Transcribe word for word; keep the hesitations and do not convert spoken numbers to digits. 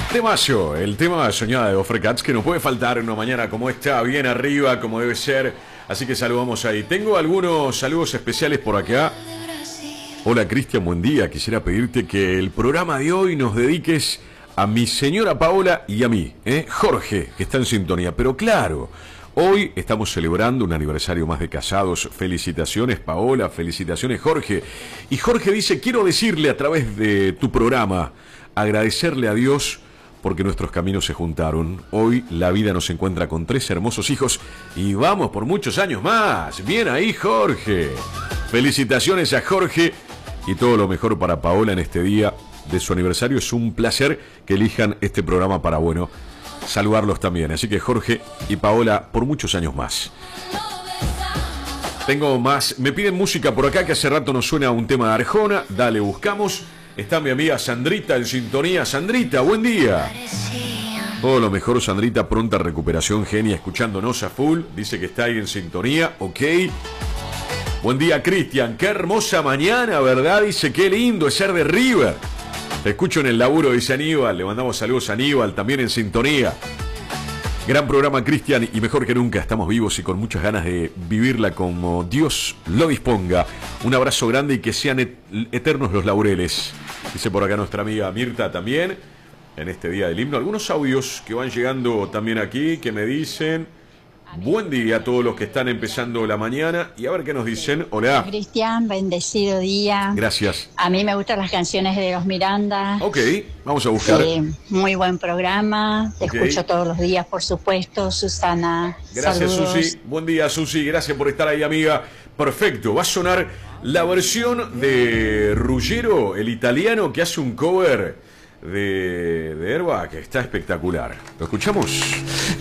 Temazo, el tema soñado de Offer Cats, que no puede faltar en una mañana como esta, bien arriba, como debe ser. Así que saludamos ahí. Tengo algunos saludos especiales por acá. Hola Cristian, buen día. Quisiera pedirte que el programa de hoy nos dediques a mi señora Paola y a mí, ¿eh? Jorge, que está en sintonía. Pero claro, hoy estamos celebrando un aniversario más de casados. Felicitaciones Paola, felicitaciones Jorge. Y Jorge dice, quiero decirle a través de tu programa, agradecerle a Dios porque nuestros caminos se juntaron. Hoy la vida nos encuentra con tres hermosos hijos y vamos por muchos años más. Bien ahí, Jorge. Felicitaciones a Jorge y todo lo mejor para Paola en este día de su aniversario. Es un placer que elijan este programa para, bueno, saludarlos también. Así que Jorge y Paola por muchos años más. Tengo más. Me piden música por acá, que hace rato nos suena un tema de Arjona. Dale, buscamos. Está mi amiga Sandrita en sintonía. Sandrita, buen día. Todo lo mejor, Sandrita. Pronta recuperación, genia, escuchándonos a full. Dice que está ahí en sintonía. Ok. Buen día, Cristian. Qué hermosa mañana, ¿verdad? Dice, qué lindo es ser de River. Te escucho en el laburo, dice Aníbal. Le mandamos saludos a Aníbal, también en sintonía. Gran programa, Cristian, y mejor que nunca estamos vivos y con muchas ganas de vivirla como Dios lo disponga. Un abrazo grande y que sean et eternos los laureles. Dice por acá nuestra amiga Mirta también, en este día del himno. Algunos audios que van llegando también aquí, que me dicen... Buen día a todos los que están empezando la mañana. Y a ver qué nos dicen. Hola. Cristian, bendecido día. Gracias. A mí me gustan las canciones de los Miranda. Ok, vamos a buscar. Eh, muy buen programa. Te Okay. escucho todos los días, por supuesto. Susana, Gracias, saludos. Susi. Buen día, Susi. Gracias por estar ahí, amiga. Perfecto. Va a sonar la versión de Ruggiero, el italiano, que hace un cover de, de Herba, que está espectacular. ¿Lo escuchamos?